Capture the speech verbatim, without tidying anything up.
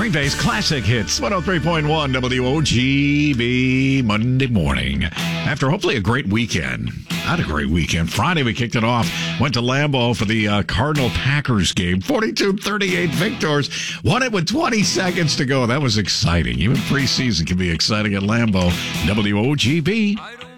Green Bay's classic hits, one oh three point one W O G B, Monday morning. After hopefully a great weekend. Not a great weekend. Friday we kicked it off. Went to Lambeau for the uh, Cardinal-Packers game. forty-two thirty-eight victors. Won it with twenty seconds to go. That was exciting. Even preseason can be exciting at Lambeau. W O G B.